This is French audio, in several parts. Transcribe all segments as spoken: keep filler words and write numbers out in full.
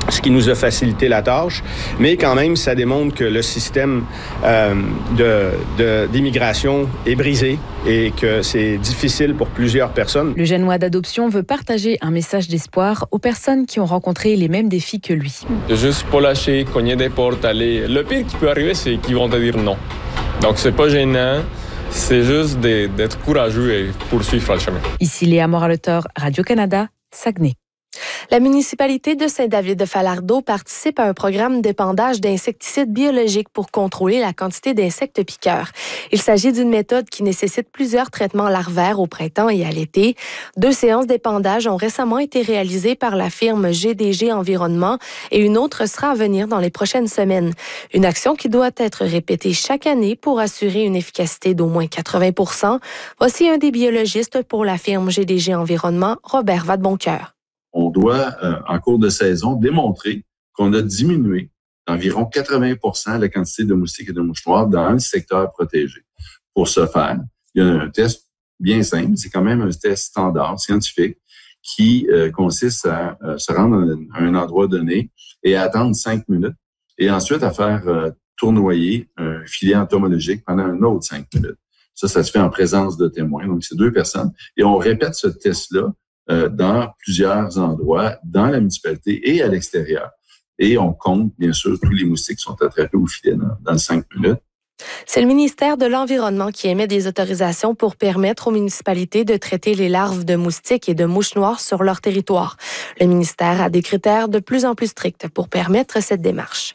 ce qui nous a facilité la tâche, mais quand même, ça démontre que le système euh, de, de, d'immigration est brisé et que c'est difficile pour plusieurs personnes. Le Génois d'adoption veut partager un message d'espoir aux personnes qui ont rencontré les mêmes défis que lui. De juste pas lâcher, cogner des portes, aller... Le pire qui peut arriver, c'est qu'ils vont te dire non. Donc, c'est pas gênant. C'est juste d'être courageux et poursuivre le chemin. Ici Léa Moraletor, Radio-Canada, Saguenay. La municipalité de Saint-David-de-Falardeau participe à un programme d'épandage d'insecticides biologiques pour contrôler la quantité d'insectes piqueurs. Il s'agit d'une méthode qui nécessite plusieurs traitements larvaires au printemps et à l'été. Deux séances d'épandage ont récemment été réalisées par la firme G D G Environnement et une autre sera à venir dans les prochaines semaines. Une action qui doit être répétée chaque année pour assurer une efficacité d'au moins quatre-vingts pour cent. Voici un des biologistes pour la firme G D G Environnement, Robert Vadeboncoeur. On doit, euh, en cours de saison, démontrer qu'on a diminué d'environ quatre-vingts pour cent la quantité de moustiques et de mouches noires dans un secteur protégé. Pour ce faire, il y a un test bien simple, c'est quand même un test standard, scientifique, qui euh, consiste à euh, se rendre à un endroit donné et à attendre cinq minutes, et ensuite à faire euh, tournoyer un filet entomologique pendant un autre cinq minutes. Ça, ça se fait en présence de témoins, donc c'est deux personnes, et on répète ce test-là Euh, dans plusieurs endroits, dans la municipalité et à l'extérieur. Et on compte, bien sûr, tous les moustiques qui sont attrapés au filet dans, dans cinq minutes. C'est le ministère de l'Environnement qui émet des autorisations pour permettre aux municipalités de traiter les larves de moustiques et de mouches noires sur leur territoire. Le ministère a des critères de plus en plus stricts pour permettre cette démarche.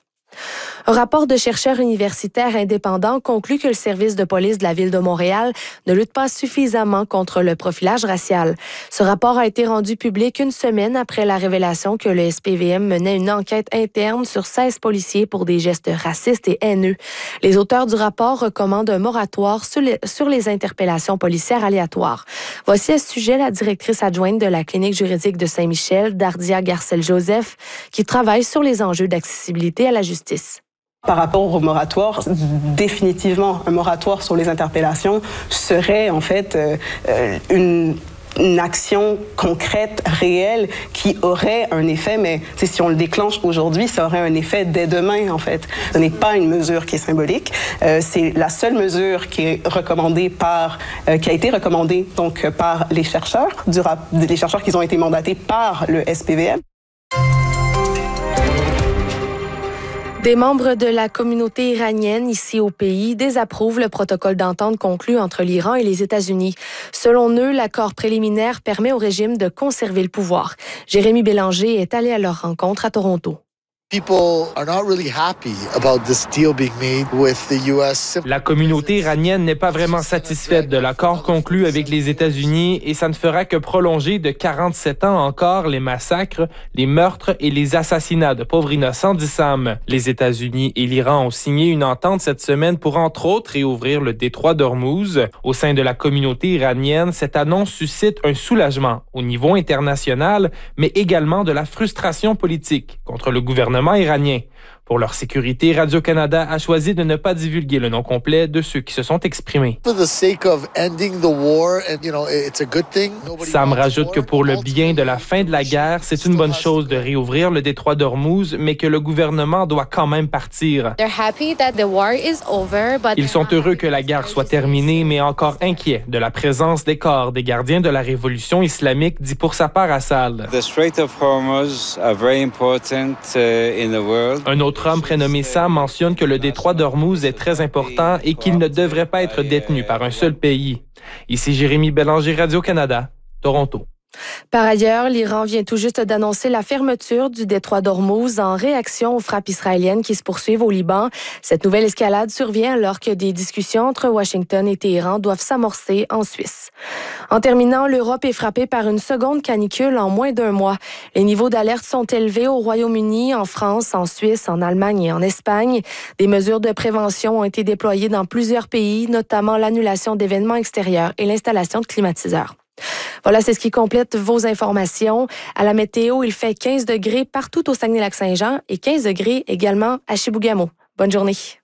Un rapport de chercheurs universitaires indépendants conclut que le service de police de la Ville de Montréal ne lutte pas suffisamment contre le profilage racial. Ce rapport a été rendu public une semaine après la révélation que le S P V M menait une enquête interne sur seize policiers pour des gestes racistes et haineux. Les auteurs du rapport recommandent un moratoire sur les, sur les interpellations policières aléatoires. Voici à ce sujet la directrice adjointe de la clinique juridique de Saint-Michel, Dardia Garcel-Joseph, qui travaille sur les enjeux d'accessibilité à la justice. Par rapport au moratoire, définitivement, un moratoire sur les interpellations serait en fait euh, une, une action concrète, réelle, qui aurait un effet, mais si on le déclenche aujourd'hui, ça aurait un effet dès demain, en fait. Ce n'est pas une mesure qui est symbolique. Euh, c'est la seule mesure qui est recommandée par, euh, qui a été recommandée donc par les chercheurs, du rap- les chercheurs qui ont été mandatés par le S P V M. Des membres de la communauté iranienne ici au pays désapprouvent le protocole d'entente conclu entre l'Iran et les États-Unis. Selon eux, l'accord préliminaire permet au régime de conserver le pouvoir. Jérémy Bélanger est allé à leur rencontre à Toronto. La communauté iranienne n'est pas vraiment satisfaite de l'accord conclu avec les États-Unis et ça ne fera que prolonger de quarante-sept ans encore les massacres, les meurtres et les assassinats de pauvres innocents d'Issam. Les États-Unis et l'Iran ont signé une entente cette semaine pour entre autres réouvrir le détroit d'Ormuz. Au sein de la communauté iranienne, cette annonce suscite un soulagement au niveau international, mais également de la frustration politique contre le gouvernement iranien. Pour leur sécurité, Radio-Canada a choisi de ne pas divulguer le nom complet de ceux qui se sont exprimés. Sam rajoute que pour le bien de la fin de la guerre, c'est une bonne chose de réouvrir le détroit d'Ormuz, mais que le gouvernement doit quand même partir. Ils sont heureux que la guerre soit terminée, mais encore inquiets de la présence des corps des gardiens de la révolution islamique, dit pour sa part Assad. Un autre homme prénommé Sam mentionne que le détroit d'Ormuz est très important et qu'il ne devrait pas être détenu par un seul pays. Ici Jérémy Bélanger, Radio-Canada, Toronto. Par ailleurs, l'Iran vient tout juste d'annoncer la fermeture du détroit d'Ormuz en réaction aux frappes israéliennes qui se poursuivent au Liban. Cette nouvelle escalade survient alors que des discussions entre Washington et Téhéran doivent s'amorcer en Suisse. En terminant, l'Europe est frappée par une seconde canicule en moins d'un mois. Les niveaux d'alerte sont élevés au Royaume-Uni, en France, en Suisse, en Allemagne et en Espagne. Des mesures de prévention ont été déployées dans plusieurs pays, notamment l'annulation d'événements extérieurs et l'installation de climatiseurs. Voilà, c'est ce qui complète vos informations. À la météo, il fait quinze degrés partout au Saguenay-Lac-Saint-Jean et quinze degrés également à Chibougamau. Bonne journée.